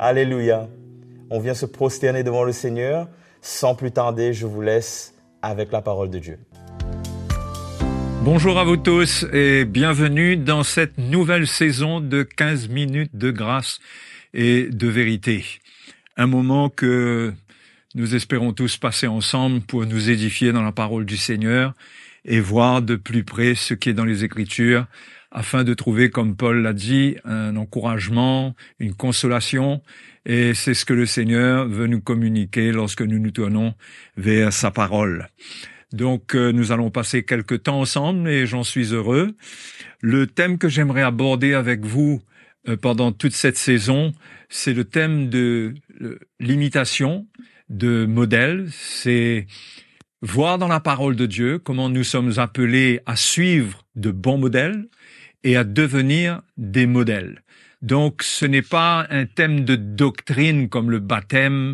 Alléluia. On vient se prosterner devant le Seigneur. Sans plus tarder, je vous laisse avec la parole de Dieu. Bonjour à vous tous et bienvenue dans cette nouvelle saison de 15 minutes de grâce et de vérité. Un moment que nous espérons tous passer ensemble pour nous édifier dans la parole du Seigneur et voir de plus près ce qui est dans les Écritures, afin de trouver, comme Paul l'a dit, un encouragement, une consolation. Et c'est ce que le Seigneur veut nous communiquer lorsque nous nous tournons vers sa parole. Donc, nous allons passer quelques temps ensemble et j'en suis heureux. Le thème que j'aimerais aborder avec vous pendant toute cette saison, c'est le thème de l'imitation de modèles. C'est voir dans la parole de Dieu comment nous sommes appelés à suivre de bons modèles et à devenir des modèles. Donc, ce n'est pas un thème de doctrine comme le baptême,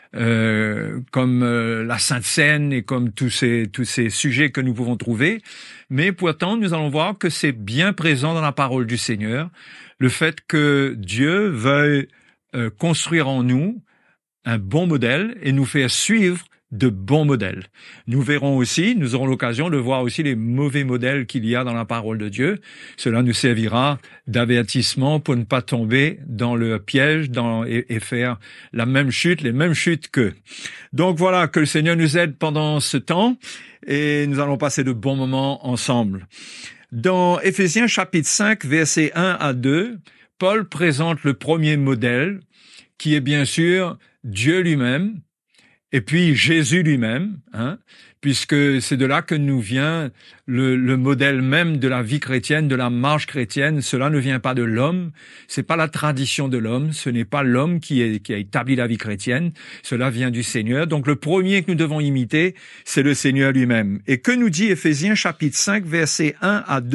comme la Sainte Seine et comme tous ces sujets que nous pouvons trouver, mais pourtant nous allons voir que c'est bien présent dans la parole du Seigneur, le fait que Dieu veuille construire en nous un bon modèle et nous faire suivre de bons modèles. Nous verrons aussi, nous aurons l'occasion de voir aussi les mauvais modèles qu'il y a dans la parole de Dieu. Cela nous servira d'avertissement pour ne pas tomber dans le piège et faire les mêmes chutes qu'eux. Donc voilà, que le Seigneur nous aide pendant ce temps et nous allons passer de bons moments ensemble. Dans Éphésiens chapitre 5, versets 1 à 2, Paul présente le premier modèle qui est bien sûr Dieu lui-même, et puis Jésus lui-même, puisque c'est de là que nous vient le modèle même de la vie chrétienne, de la marche chrétienne. Cela ne vient pas de l'homme, c'est pas la tradition de l'homme, ce n'est pas l'homme qui a établi la vie chrétienne, cela vient du Seigneur. Donc le premier que nous devons imiter, c'est le Seigneur lui-même. Et que nous dit Éphésiens chapitre 5, versets 1 à 2 ?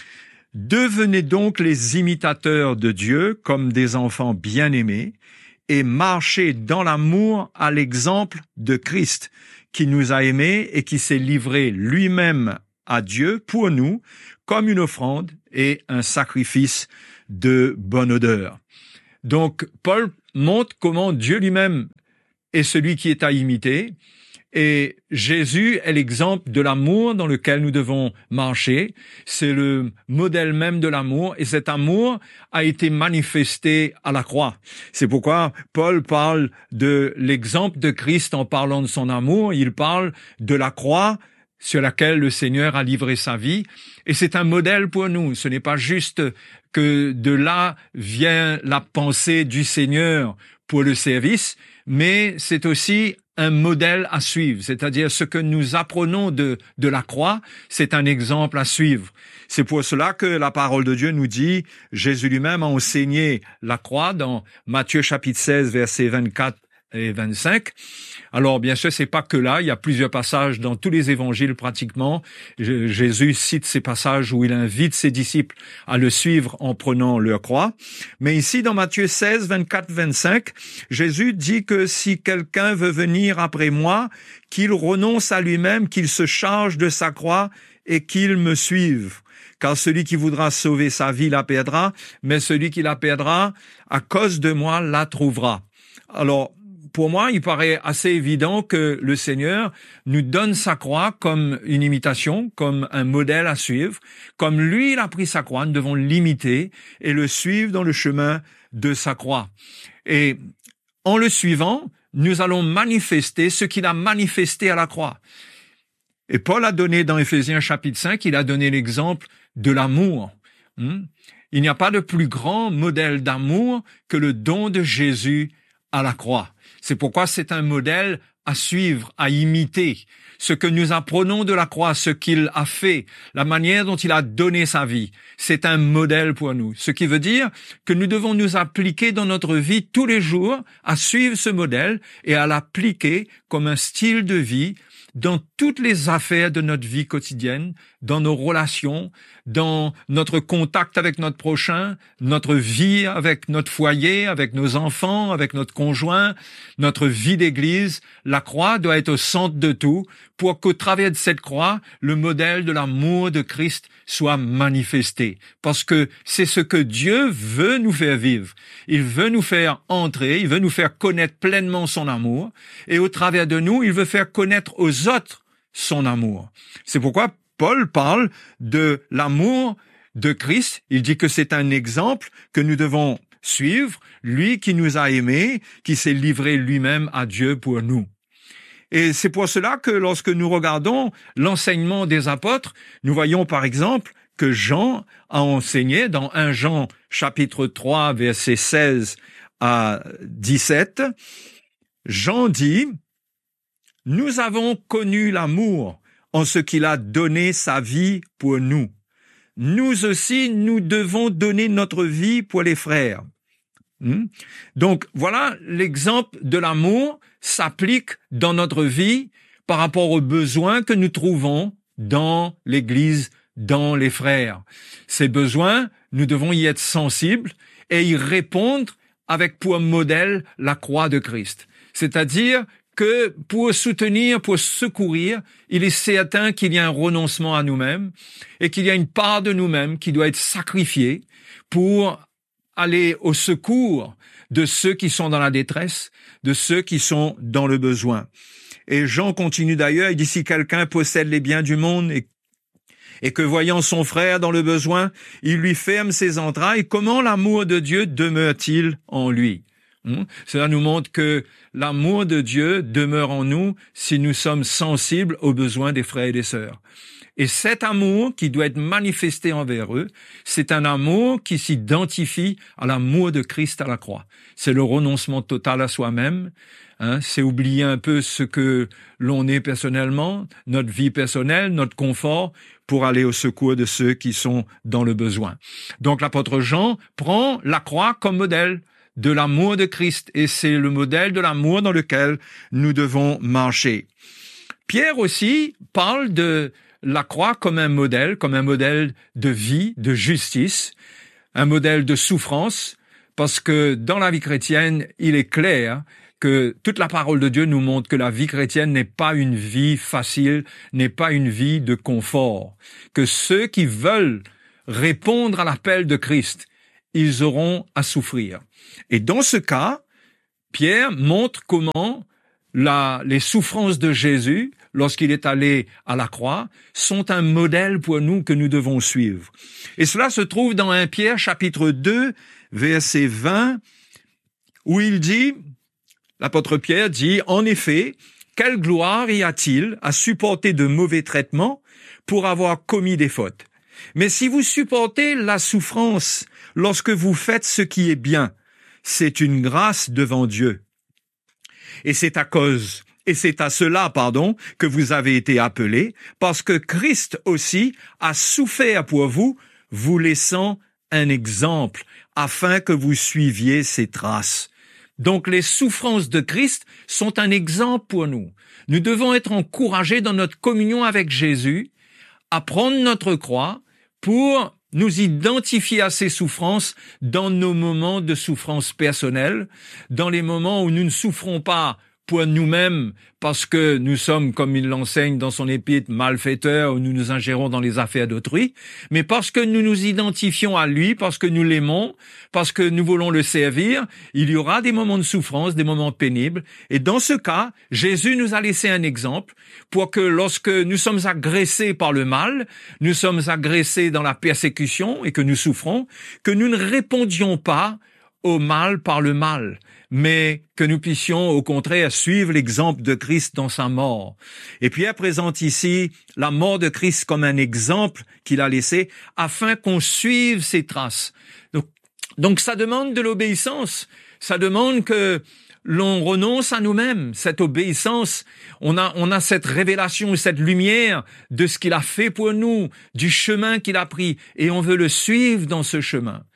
Devenez donc les imitateurs de Dieu comme des enfants bien-aimés, et marcher dans l'amour à l'exemple de Christ, qui nous a aimés et qui s'est livré lui-même à Dieu pour nous comme une offrande et un sacrifice de bonne odeur. Donc, Paul montre comment Dieu lui-même est celui qui est à imiter, et Jésus est l'exemple de l'amour dans lequel nous devons marcher. C'est le modèle même de l'amour, et cet amour a été manifesté à la croix. C'est pourquoi Paul parle de l'exemple de Christ en parlant de son amour. Il parle de la croix sur laquelle le Seigneur a livré sa vie, et c'est un modèle pour nous. Ce n'est pas juste que de là vient la pensée du Seigneur pour le service, mais c'est aussi un modèle à suivre, c'est-à-dire ce que nous apprenons de la croix, c'est un exemple à suivre. C'est pour cela que la parole de Dieu nous dit, Jésus lui-même a enseigné la croix dans Matthieu chapitre 16, versets 24 et 25. Alors, bien sûr, c'est pas que là, il y a plusieurs passages dans tous les évangiles pratiquement. Jésus cite ces passages où il invite ses disciples à le suivre en prenant leur croix. Mais ici, dans Matthieu 16, 24, 25, Jésus dit que si quelqu'un veut venir après moi, qu'il renonce à lui-même, qu'il se charge de sa croix et qu'il me suive. Car celui qui voudra sauver sa vie la perdra, mais celui qui la perdra à cause de moi la trouvera. Alors, pour moi, il paraît assez évident que le Seigneur nous donne sa croix comme une imitation, comme un modèle à suivre. Comme lui, il a pris sa croix, nous devons l'imiter et le suivre dans le chemin de sa croix. Et en le suivant, nous allons manifester ce qu'il a manifesté à la croix. Et Paul a donné dans Éphésiens chapitre 5, il a donné l'exemple de l'amour. Il n'y a pas de plus grand modèle d'amour que le don de Jésus à la croix. C'est pourquoi c'est un modèle à suivre, à imiter. Ce que nous apprenons de la croix, ce qu'il a fait, la manière dont il a donné sa vie, c'est un modèle pour nous. Ce qui veut dire que nous devons nous appliquer dans notre vie tous les jours à suivre ce modèle et à l'appliquer comme un style de vie dans toutes les affaires de notre vie quotidienne, dans nos relations, dans notre contact avec notre prochain, notre vie avec notre foyer, avec nos enfants, avec notre conjoint, notre vie d'église. La croix doit être au centre de tout pour qu'au travers de cette croix, le modèle de l'amour de Christ soit manifesté. Parce que c'est ce que Dieu veut nous faire vivre. Il veut nous faire entrer, il veut nous faire connaître pleinement son amour. Et au travers de nous, il veut faire connaître aux autres son amour. C'est pourquoi Paul parle de l'amour de Christ. Il dit que c'est un exemple que nous devons suivre, lui qui nous a aimés, qui s'est livré lui-même à Dieu pour nous. Et c'est pour cela que lorsque nous regardons l'enseignement des apôtres, nous voyons par exemple que Jean a enseigné dans 1 Jean chapitre 3 versets 16 à 17. Jean dit: « Nous avons connu l'amour en ce qu'il a donné sa vie pour nous. Nous aussi, nous devons donner notre vie pour les frères. » Donc, voilà, l'exemple de l'amour s'applique dans notre vie par rapport aux besoins que nous trouvons dans l'Église, dans les frères. Ces besoins, nous devons y être sensibles et y répondre avec pour modèle la croix de Christ. C'est-à-dire que pour soutenir, pour secourir, il est certain qu'il y a un renoncement à nous-mêmes et qu'il y a une part de nous-mêmes qui doit être sacrifiée pour aller au secours de ceux qui sont dans la détresse, de ceux qui sont dans le besoin. Et Jean continue d'ailleurs, il dit: « Si quelqu'un possède les biens du monde et que voyant son frère dans le besoin, il lui ferme ses entrailles, comment l'amour de Dieu demeure-t-il en lui ?» Cela nous montre que l'amour de Dieu demeure en nous si nous sommes sensibles aux besoins des frères et des sœurs. Et cet amour qui doit être manifesté envers eux, c'est un amour qui s'identifie à l'amour de Christ à la croix. C'est le renoncement total à soi-même, c'est oublier un peu ce que l'on est personnellement, notre vie personnelle, notre confort, pour aller au secours de ceux qui sont dans le besoin. Donc l'apôtre Jean prend la croix comme modèle de l'amour de Christ, et c'est le modèle de l'amour dans lequel nous devons marcher. Pierre aussi parle de la croix comme un modèle de vie, de justice, un modèle de souffrance, parce que dans la vie chrétienne, il est clair que toute la parole de Dieu nous montre que la vie chrétienne n'est pas une vie facile, n'est pas une vie de confort, que ceux qui veulent répondre à l'appel de Christ, ils auront à souffrir. Et dans ce cas, Pierre montre comment les souffrances de Jésus, lorsqu'il est allé à la croix, sont un modèle pour nous que nous devons suivre. Et cela se trouve dans 1 Pierre chapitre 2, verset 20, où il dit, l'apôtre Pierre dit: « En effet, quelle gloire y a-t-il à supporter de mauvais traitements pour avoir commis des fautes? Mais si vous supportez la souffrance lorsque vous faites ce qui est bien, c'est une grâce devant Dieu. Et c'est à cela, que vous avez été appelés, parce que Christ aussi a souffert pour vous, vous laissant un exemple, afin que vous suiviez ses traces. » Donc les souffrances de Christ sont un exemple pour nous. Nous devons être encouragés dans notre communion avec Jésus à prendre notre croix pour nous identifier à ces souffrances dans nos moments de souffrance personnelle, dans les moments où nous ne souffrons pas pour nous-mêmes parce que nous sommes, comme il l'enseigne dans son épître, malfaiteurs, ou nous nous ingérons dans les affaires d'autrui, mais parce que nous nous identifions à lui, parce que nous l'aimons, parce que nous voulons le servir. Il y aura des moments de souffrance, des moments pénibles, et dans ce cas, Jésus nous a laissé un exemple pour que lorsque nous sommes agressés par le mal, nous sommes agressés dans la persécution et que nous souffrons, que nous ne répondions pas au mal par le mal, mais que nous puissions au contraire suivre l'exemple de Christ dans sa mort. Et Pierre présente ici la mort de Christ comme un exemple qu'il a laissé afin qu'on suive ses traces. Donc ça demande de l'obéissance, ça demande que l'on renonce à nous-mêmes. Cette obéissance, on a cette révélation, cette lumière de ce qu'il a fait pour nous, du chemin qu'il a pris, et on veut le suivre dans ce chemin.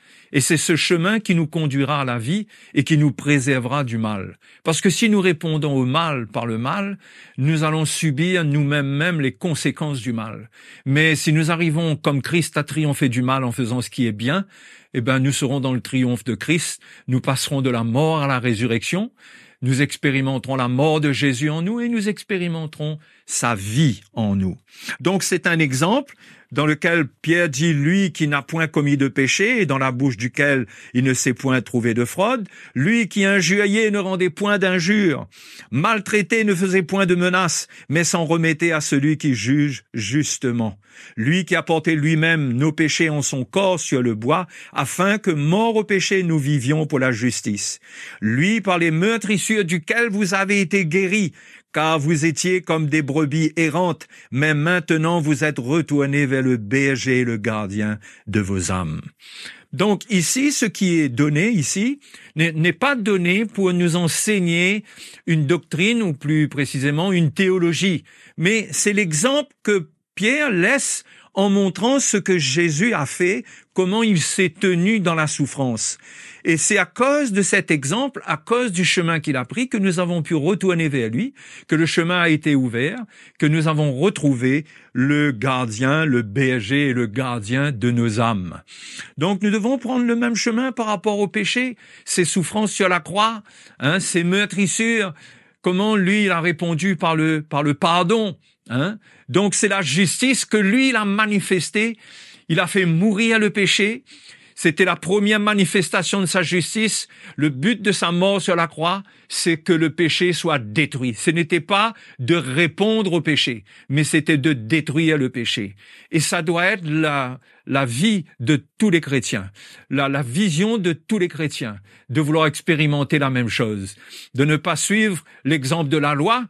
Et c'est ce chemin qui nous conduira à la vie et qui nous préservera du mal. Parce que si nous répondons au mal par le mal, nous allons subir nous-mêmes les conséquences du mal. Mais si nous arrivons comme Christ à triompher du mal en faisant ce qui est bien, eh ben, nous serons dans le triomphe de Christ. Nous passerons de la mort à la résurrection. Nous expérimenterons la mort de Jésus en nous et nous expérimenterons sa vie en nous. Donc c'est un exemple dans lequel Pierre dit, lui qui n'a point commis de péché et dans la bouche duquel il ne s'est point trouvé de fraude, lui qui injuriait ne rendait point d'injure, maltraité ne faisait point de menaces, mais s'en remettait à celui qui juge justement. Lui qui a porté lui-même nos péchés en son corps sur le bois, afin que, morts au péché, nous vivions pour la justice. Lui par les meurtrissures duquel vous avez été guéris, car vous étiez comme des brebis errantes, mais maintenant vous êtes retournés vers le berger et le gardien de vos âmes. Donc ici, ce qui est donné ici n'est pas donné pour nous enseigner une doctrine ou plus précisément une théologie, mais c'est l'exemple que Pierre laisse en montrant ce que Jésus a fait, comment il s'est tenu dans la souffrance. Et c'est à cause de cet exemple, à cause du chemin qu'il a pris, que nous avons pu retourner vers lui, que le chemin a été ouvert, que nous avons retrouvé le gardien, le berger et le gardien de nos âmes. Donc nous devons prendre le même chemin par rapport au péché, ses souffrances sur la croix, ses meurtrissures, comment lui il a répondu par le pardon. Donc c'est la justice que lui il a manifestée. Il a fait mourir le péché. C'était la première manifestation de sa justice. Le but de sa mort sur la croix, c'est que le péché soit détruit. Ce n'était pas de répondre au péché, mais c'était de détruire le péché. Et ça doit être la vie de tous les chrétiens, la vision de tous les chrétiens, de vouloir expérimenter la même chose, de ne pas suivre l'exemple de la loi,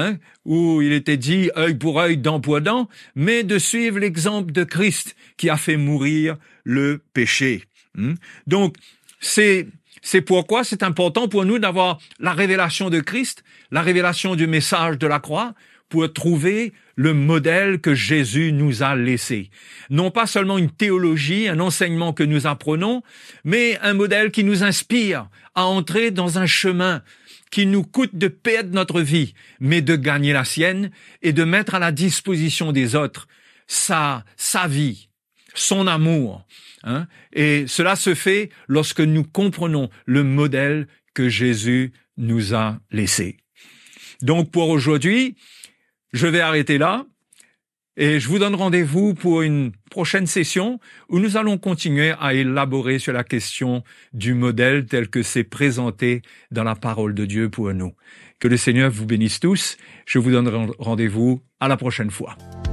où il était dit œil pour œil, dent pour dent, mais de suivre l'exemple de Christ qui a fait mourir le péché. Donc, c'est pourquoi c'est important pour nous d'avoir la révélation de Christ, la révélation du message de la croix, pour trouver le modèle que Jésus nous a laissé. Non pas seulement une théologie, un enseignement que nous apprenons, mais un modèle qui nous inspire à entrer dans un chemin qui nous coûte de perdre notre vie, mais de gagner la sienne et de mettre à la disposition des autres sa vie, son amour. Et cela se fait lorsque nous comprenons le modèle que Jésus nous a laissé. Donc pour aujourd'hui, je vais arrêter là et je vous donne rendez-vous pour une prochaine session où nous allons continuer à élaborer sur la question du modèle tel que c'est présenté dans la parole de Dieu pour nous. Que le Seigneur vous bénisse tous. Je vous donne rendez-vous à la prochaine fois.